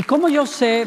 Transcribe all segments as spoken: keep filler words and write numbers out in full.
cómo yo sé,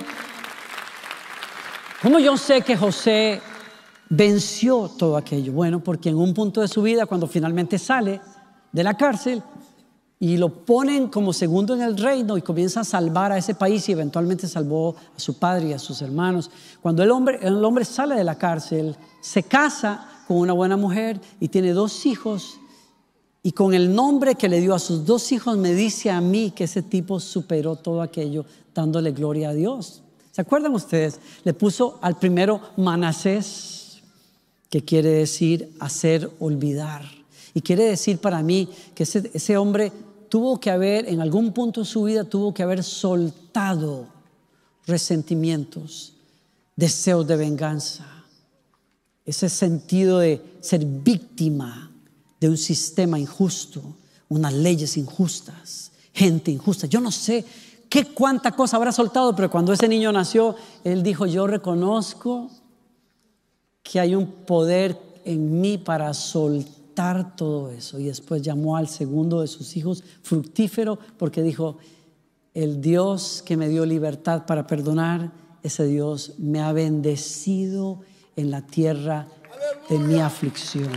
cómo yo sé que José venció todo aquello? Bueno, porque en un punto de su vida, cuando finalmente sale de la cárcel y lo ponen como segundo en el reino y comienza a salvar a ese país, y eventualmente salvó a su padre y a sus hermanos. Cuando el hombre, el hombre sale de la cárcel, se casa con una buena mujer y tiene dos hijos, y con el nombre que le dio a sus dos hijos me dice a mí que ese tipo superó todo aquello dándole gloria a Dios. ¿Se acuerdan ustedes? Le puso al primero Manasés, que quiere decir hacer olvidar. Y quiere decir para mí que ese, ese hombre tuvo que haber, en algún punto de su vida, tuvo que haber soltado resentimientos, deseos de venganza, ese sentido de ser víctima de un sistema injusto, unas leyes injustas, gente injusta. Yo no sé qué cuánta cosa habrá soltado, pero cuando ese niño nació, él dijo: yo reconozco que hay un poder en mí para soltar todo eso. Y después llamó al segundo de sus hijos fructífero, porque dijo: el Dios que me dio libertad para perdonar, ese Dios me ha bendecido en la tierra de mi aflicción.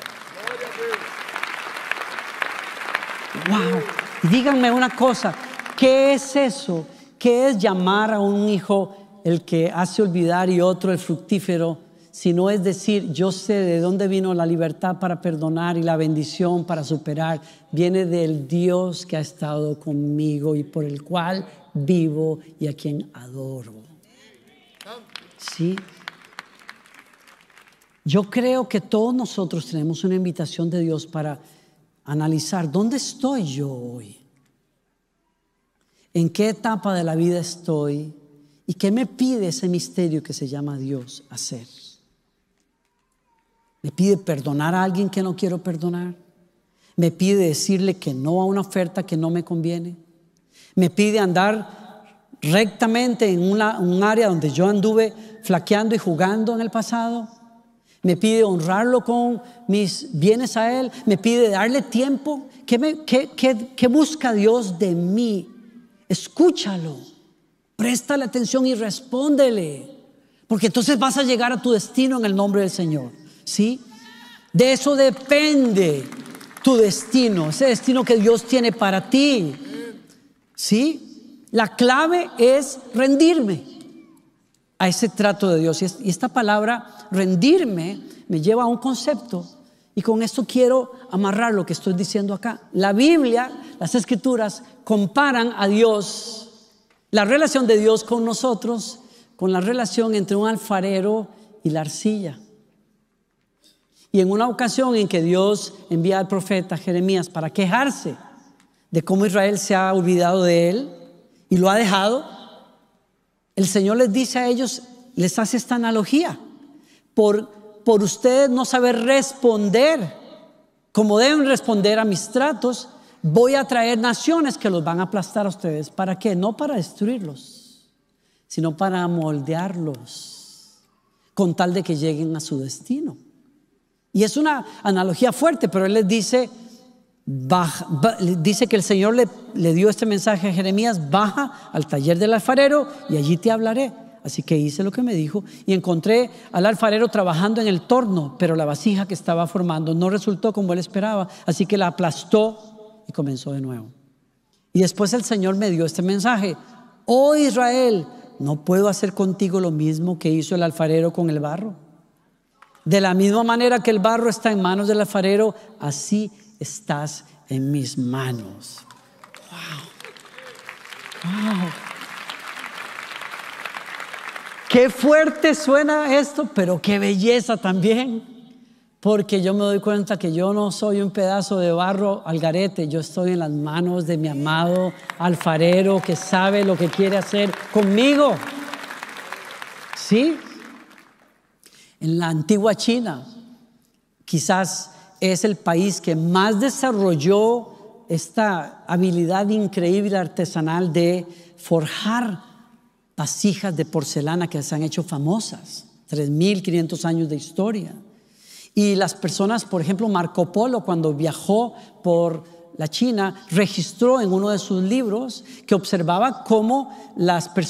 Wow. Y díganme una cosa, ¿qué es eso? ¿Qué es llamar a un hijo el que hace olvidar y otro el fructífero? Si no es decir: yo sé de dónde vino la libertad para perdonar y la bendición para superar. Viene del Dios que ha estado conmigo y por el cual vivo y a quien adoro. ¿Sí? Yo creo que todos nosotros tenemos una invitación de Dios para analizar dónde estoy yo hoy, en qué etapa de la vida estoy y qué me pide ese misterio que se llama Dios hacer. Me pide perdonar a alguien que no quiero perdonar. Me pide decirle que no a una oferta que no me conviene. Me pide andar rectamente en una, un área donde yo anduve flaqueando y jugando en el pasado. Me pide honrarlo con mis bienes a Él. Me pide darle tiempo. ¿Qué, me, qué, qué, qué busca Dios de mí? Escúchalo, préstale atención y respóndele, porque entonces vas a llegar a tu destino en el nombre del Señor. ¿Sí? De eso depende tu destino, ese destino que Dios tiene para ti. ¿Sí? La clave es rendirme a ese trato de Dios. Y esta palabra rendirme me lleva a un concepto, y con esto quiero amarrar lo que estoy diciendo acá. La Biblia, las Escrituras comparan a Dios, la relación de Dios con nosotros, con la relación entre un alfarero y la arcilla. Y en una ocasión en que Dios envía al profeta Jeremías para quejarse de cómo Israel se ha olvidado de él y lo ha dejado, el Señor les dice a ellos, les hace esta analogía: por, por ustedes no saber responder como deben responder a mis tratos, voy a traer naciones que los van a aplastar a ustedes. ¿Para qué? No para destruirlos, sino para moldearlos con tal de que lleguen a su destino. Y es una analogía fuerte, pero Él les dice, baja, ba, dice que el Señor le, le dio este mensaje a Jeremías: baja al taller del alfarero y allí te hablaré. Así que hice lo que me dijo y encontré al alfarero trabajando en el torno, pero la vasija que estaba formando no resultó como él esperaba, así que la aplastó y comenzó de nuevo. Y después el Señor me dio este mensaje: oh Israel, ¿no puedo hacer contigo lo mismo que hizo el alfarero con el barro? De la misma manera que el barro está en manos del alfarero, así estás en mis manos. Wow. Wow. Qué fuerte suena esto, pero qué belleza también. Porque yo me doy cuenta que yo no soy un pedazo de barro al garete. Yo estoy en las manos de mi amado alfarero que sabe lo que quiere hacer conmigo. ¿Sí? En la antigua China, quizás es el país que más desarrolló esta habilidad increíble artesanal de forjar vasijas de porcelana que se han hecho famosas. tres mil quinientos años de historia. Y las personas, por ejemplo, Marco Polo, cuando viajó por la China, registró en uno de sus libros que observaba cómo las personas